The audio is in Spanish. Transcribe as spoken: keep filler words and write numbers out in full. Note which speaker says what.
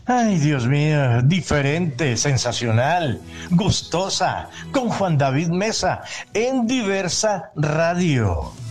Speaker 1: Ay, Dios mío, diferente, sensacional, gustosa, con Juan David Mesa, en Diversa Radio.